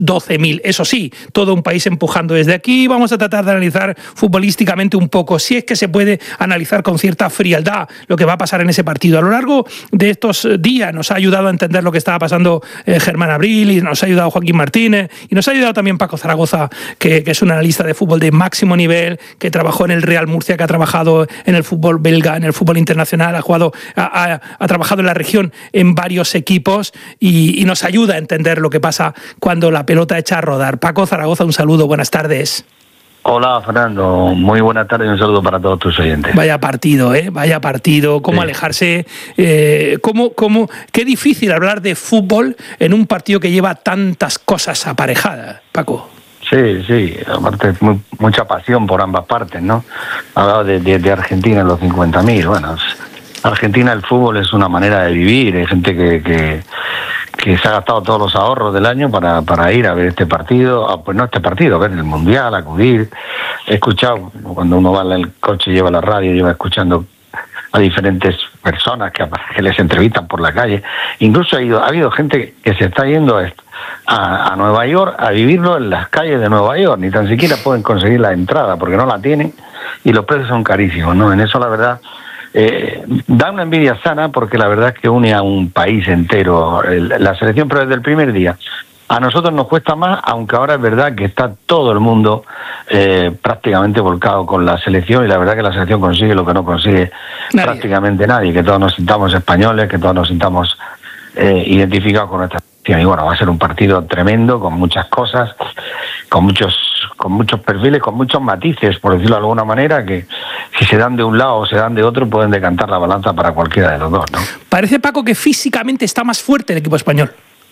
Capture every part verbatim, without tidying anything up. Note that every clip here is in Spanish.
doce mil. Eso sí, todo un país empujando desde aquí. Vamos a tratar de analizar futbolísticamente un poco, si es que se puede analizar con cierta frialdad lo que va a pasar en ese partido. A lo largo de estos días nos ha ayudado a entender lo que estaba pasando eh, Germán Abril, y nos ha ayudado Joaquín Martínez, y nos ha ayudado también Paco Zaragoza, que, que es un analista de fútbol de máximo nivel, que trabajó en el Real Murcia, que ha trabajado en el fútbol belga, en el fútbol internacional, ha jugado, ha, ha, ha trabajado en la región en varios equipos, y, y nos ayuda a entender lo que pasa cuando la pelota echa a rodar. Paco Zaragoza, un saludo, buenas tardes. Hola, Fernando, muy buenas tardes y un saludo para todos tus oyentes. Vaya partido, ¿eh? Vaya partido, cómo sí. alejarse, eh, cómo, cómo, qué difícil hablar de fútbol en un partido que lleva tantas cosas aparejadas, Paco. Sí, sí, aparte muy, mucha pasión por ambas partes, ¿no? Hablaba de, de, de Argentina en los cincuenta mil, bueno, Argentina el fútbol es una manera de vivir, hay gente que... que que se ha gastado todos los ahorros del año para, para ir a ver este partido, ah, pues no este partido, a ver el Mundial, acudir. He escuchado, cuando uno va en el coche, lleva la radio, lleva escuchando a diferentes personas que, que les entrevistan por la calle. Incluso ha, ido, ha habido gente que se está yendo a, a Nueva York a vivirlo en las calles de Nueva York, ni tan siquiera pueden conseguir la entrada porque no la tienen y los precios son carísimos, ¿no? En eso la verdad... Eh, da una envidia sana porque la verdad es que une a un país entero el, la selección, pero desde el primer día a nosotros nos cuesta más, aunque ahora es verdad que está todo el mundo eh, prácticamente volcado con la selección, y la verdad que la selección consigue lo que no consigue nadie. prácticamente nadie, que todos nos sintamos españoles, que todos nos sintamos eh, identificados con nuestra selección. Y bueno, va a ser un partido tremendo, con muchas cosas, con muchos con muchos perfiles, con muchos matices, por decirlo de alguna manera, que si se dan de un lado o se dan de otro, pueden decantar la balanza para cualquiera de los dos, ¿no? Parece, Paco, que físicamente está más fuerte el equipo español.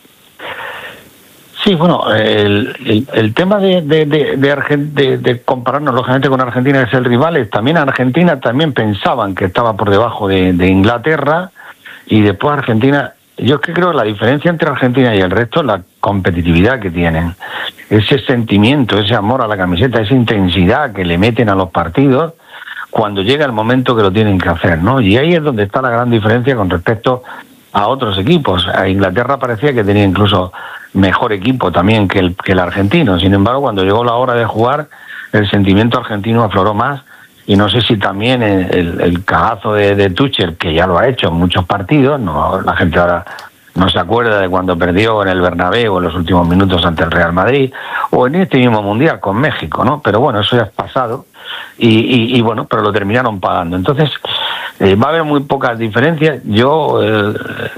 Sí, bueno, el, el, el tema de, de, de, de, Argent, de, de compararnos lógicamente con Argentina, que es el rival, también Argentina también pensaban que estaba por debajo de, de Inglaterra, y después Argentina... Yo es que creo que la diferencia entre Argentina y el resto es la competitividad que tienen, ese sentimiento, ese amor a la camiseta, esa intensidad que le meten a los partidos cuando llega el momento que lo tienen que hacer, ¿no? Y ahí es donde está la gran diferencia con respecto a otros equipos. A Inglaterra parecía que tenía incluso mejor equipo también que el, que el argentino. Sin embargo, cuando llegó la hora de jugar, el sentimiento argentino afloró más. Y no sé si también el, el cagazo de, de Tuchel, que ya lo ha hecho en muchos partidos, no, la gente ahora no se acuerda de cuando perdió en el Bernabéu en los últimos minutos ante el Real Madrid, o en este mismo Mundial con México, ¿no? Pero bueno, eso ya es pasado, y, y, y bueno, pero lo terminaron pagando. Entonces, eh, va a haber muy pocas diferencias. Yo eh,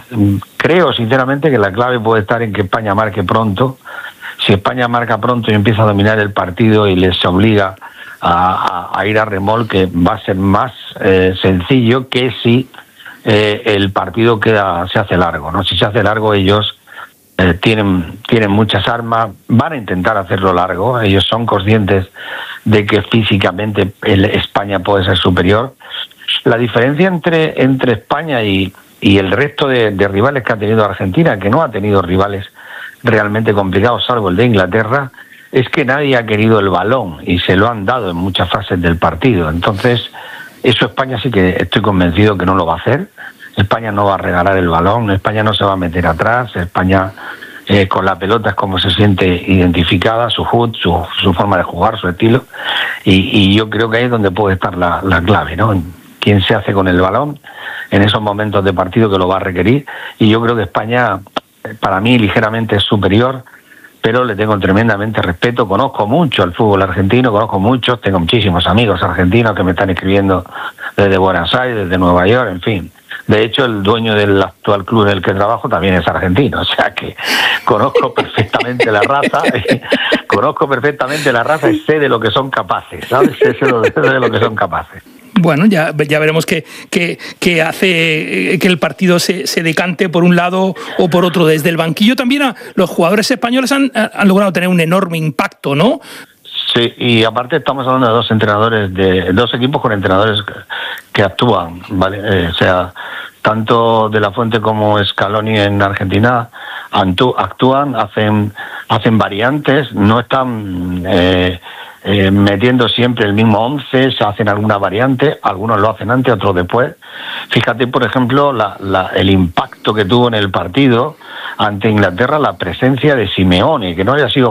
creo sinceramente que la clave puede estar en que España marque pronto. Si España marca pronto y empieza a dominar el partido y les obliga A, a, a ir a remolque, va a ser más eh, sencillo que si eh, el partido queda se hace largo, ¿no? Si se hace largo, ellos eh, tienen tienen muchas armas, van a intentar hacerlo largo, ellos son conscientes de que físicamente el España puede ser superior. La diferencia entre entre España y, y el resto de, de rivales que ha tenido Argentina, que no ha tenido rivales realmente complicados, salvo el de Inglaterra, es que nadie ha querido el balón y se lo han dado en muchas fases del partido. Entonces, eso España sí que estoy convencido que no lo va a hacer. España no va a regalar el balón, España no se va a meter atrás, España eh, con la pelota es como se siente identificada, su hood, su, su forma de jugar, su estilo, y, y yo creo que ahí es donde puede estar la, la clave, ¿no? Quién se hace con el balón en esos momentos de partido que lo va a requerir, y yo creo que España, para mí, ligeramente es superior, pero le tengo tremendamente respeto. Conozco mucho el fútbol argentino, conozco muchos, tengo muchísimos amigos argentinos que me están escribiendo desde Buenos Aires, desde Nueva York, en fin. De hecho, el dueño del actual club en el que trabajo también es argentino, o sea que conozco perfectamente la raza, conozco perfectamente la raza y sé de lo que son capaces, ¿sabes? Sé de lo, de lo que son capaces. Bueno, ya, ya veremos qué que, que hace que el partido se, se decante por un lado o por otro. Desde el banquillo también a, los jugadores españoles han, han logrado tener un enorme impacto, ¿no? Sí, y aparte estamos hablando de dos entrenadores, de dos equipos con entrenadores que, que actúan, ¿vale? Eh, o sea, tanto De La Fuente como Scaloni en Argentina actúan, hacen, hacen variantes, no están... Eh, Eh, metiendo siempre el mismo once, se hacen alguna variante, algunos lo hacen antes, otros después. Fíjate, por ejemplo, la, la, el impacto que tuvo en el partido ante Inglaterra la presencia de Simeone, que no haya sido